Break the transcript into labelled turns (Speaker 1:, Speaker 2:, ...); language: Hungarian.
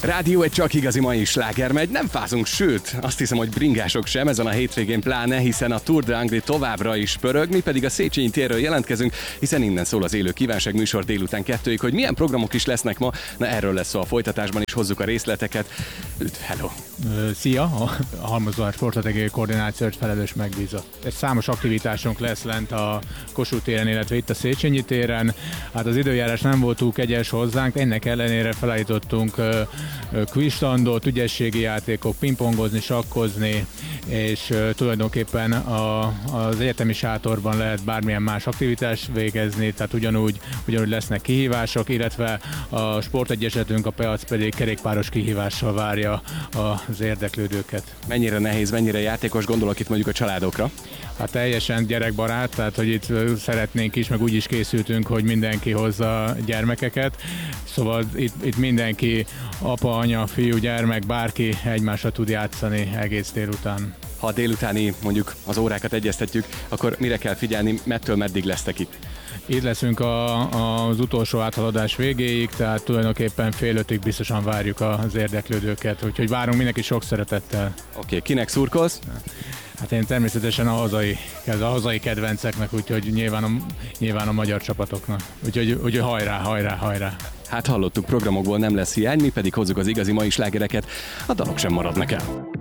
Speaker 1: Rádió egy csak igazi mai sláger megy, nem fázunk, sőt, azt hiszem, hogy bringások sem, ezen a hétvégén pláne, hiszen a Tour de Anglie továbbra is pörög, mi pedig a Széchenyi térről jelentkezünk, hiszen innen szól az élő kívánság műsor délután 2-ig, hogy milyen programok is lesznek ma, na erről lesz szó a folytatásban, és hozzuk a részleteket. Hello!
Speaker 2: Szia! A Halmos Sportstratégiai Koordinációt felelős megbízott. Egy számos aktivitásunk lesz lent a Kossuth téren, illetve itt a Széchenyi téren. Hát az időjárás nem volt túl kegyes hozzánk, ennek ellenére felállítottunk quizstandot, ügyességi játékok, pingpongozni, sakkozni, és tulajdonképpen az egyetemi sátorban lehet bármilyen más aktivitást végezni, tehát ugyanúgy lesznek kihívások, illetve a sportegyesetünk, a PEAC pedig kerékpáros kihívással várja az érdeklődőket.
Speaker 1: Mennyire nehéz, mennyire játékos, gondolok itt mondjuk a családokra?
Speaker 2: Hát teljesen gyerekbarát, tehát hogy itt szeretnénk is, meg úgy is készültünk, hogy mindenki hozza gyermekeket. Szóval itt mindenki, apa, anya, fiú, gyermek, bárki egymásra tud játszani egész délután.
Speaker 1: Ha a délutáni, mondjuk az órákat egyeztetjük, akkor mire kell figyelni, mettől meddig lesztek itt?
Speaker 2: Itt leszünk az utolsó áthaladás végéig, tehát tulajdonképpen fél ötig biztosan várjuk az érdeklődőket, úgyhogy várunk mindenki sok szeretettel.
Speaker 1: Oké, kinek szurkolsz?
Speaker 2: Hát én természetesen a hazai kedvenceknek, úgyhogy nyilván a magyar csapatoknak. Úgyhogy hajrá!
Speaker 1: Hát hallottuk, programokból nem lesz hiány, mi pedig hozzuk az igazi mai slágereket, a dalok sem maradnak el.